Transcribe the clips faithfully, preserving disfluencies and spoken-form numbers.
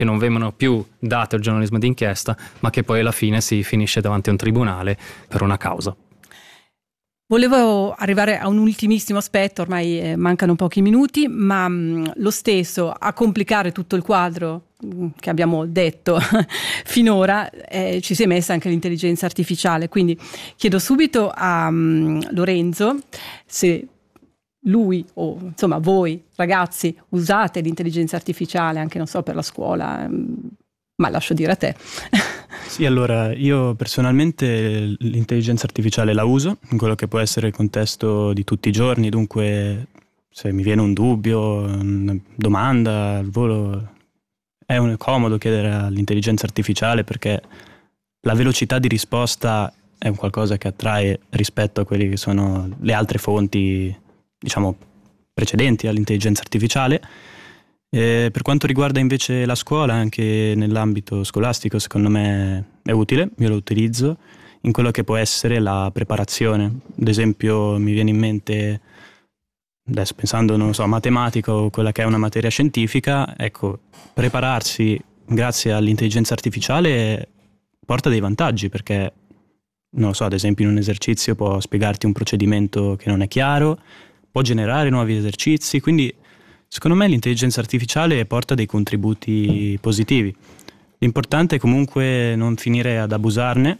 che non vengono più date al giornalismo d'inchiesta, ma che poi alla fine si finisce davanti a un tribunale per una causa. Volevo arrivare a un ultimissimo aspetto, ormai eh, mancano pochi minuti, ma mh, lo stesso a complicare tutto il quadro mh, che abbiamo detto finora, eh, ci si è messa anche l'intelligenza artificiale. Quindi chiedo subito a mh, Lorenzo se lui o insomma voi ragazzi usate l'intelligenza artificiale anche, non so, per la scuola, mh, ma lascio dire a te. Sì, allora io personalmente l'intelligenza artificiale la uso in quello che può essere il contesto di tutti i giorni, dunque se mi viene un dubbio, una domanda al volo, è un, comodo chiedere all'intelligenza artificiale perché la velocità di risposta è un qualcosa che attrae rispetto a quelle che sono le altre fonti, diciamo, precedenti all'intelligenza artificiale. Eh, per quanto riguarda invece la scuola, anche nell'ambito scolastico, secondo me è utile, io lo utilizzo in quello che può essere la preparazione. Ad esempio mi viene in mente, adesso pensando, non so, a matematica o quella che è una materia scientifica, ecco, prepararsi grazie all'intelligenza artificiale porta dei vantaggi, perché, non lo so, ad esempio in un esercizio può spiegarti un procedimento che non è chiaro, può generare nuovi esercizi, quindi secondo me l'intelligenza artificiale porta dei contributi positivi. L'importante è comunque non finire ad abusarne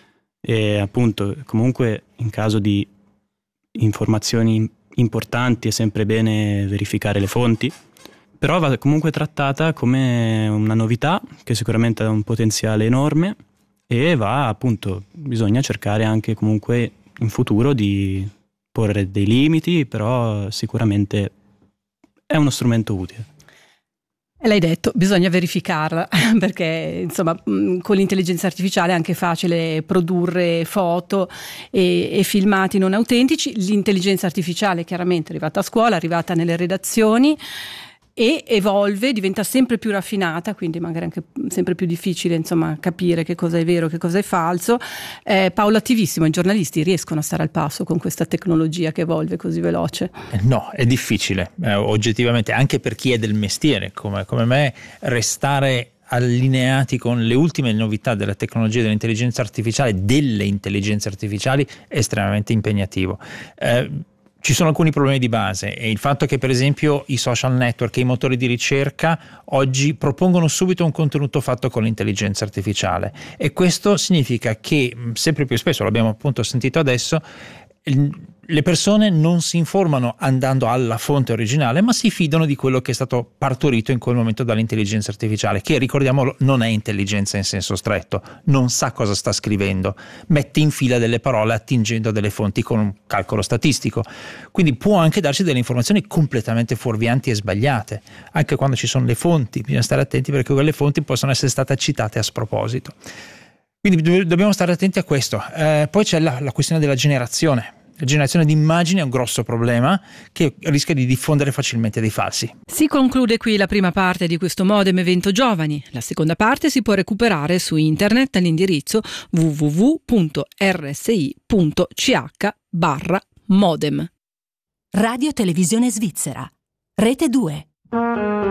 e appunto comunque in caso di informazioni importanti è sempre bene verificare le fonti, però va comunque trattata come una novità che sicuramente ha un potenziale enorme e va appunto, bisogna cercare anche comunque in futuro di porre dei limiti, però sicuramente è uno strumento utile. E l'hai detto, bisogna verificarla, perché insomma con l'intelligenza artificiale è anche facile produrre foto e, e filmati non autentici. L'intelligenza artificiale chiaramente è arrivata a scuola, è arrivata nelle redazioni e evolve, diventa sempre più raffinata, quindi magari anche sempre più difficile insomma capire che cosa è vero, che cosa è falso. Eh, paulativissimo, i giornalisti riescono a stare al passo con questa tecnologia che evolve così veloce? No, è difficile, eh, oggettivamente, anche per chi è del mestiere come, come me, restare allineati con le ultime novità della tecnologia dell'intelligenza artificiale, delle intelligenze artificiali, è estremamente impegnativo. Eh, Ci sono alcuni problemi di base e il fatto che per esempio i social network e i motori di ricerca oggi propongono subito un contenuto fatto con l'intelligenza artificiale e questo significa che sempre più spesso, l'abbiamo appunto sentito adesso, le persone non si informano andando alla fonte originale, ma si fidano di quello che è stato partorito in quel momento dall'intelligenza artificiale, che ricordiamolo non è intelligenza in senso stretto, non sa cosa sta scrivendo, mette in fila delle parole attingendo a delle fonti con un calcolo statistico, quindi può anche darci delle informazioni completamente fuorvianti e sbagliate. Anche quando ci sono le fonti bisogna stare attenti, perché quelle fonti possono essere state citate a sproposito, quindi dobbiamo stare attenti a questo. Eh, poi c'è la, la questione della generazione. La generazione di immagini è un grosso problema che rischia di diffondere facilmente dei falsi. Si conclude qui la prima parte di questo Modem Evento Giovani. La seconda parte si può recuperare su internet all'indirizzo w w w punto r s i punto c h barra modem. Radio Televisione Svizzera. Rete due.